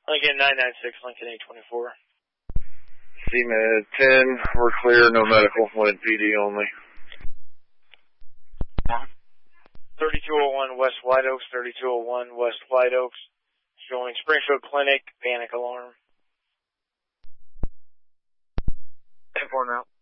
Lincoln 996, Lincoln 824. CMed 10, we're clear, no medical, wanted PD only. 3201 West White Oaks, 3201 West White Oaks, showing Springfield Clinic, panic alarm. 10-4 now.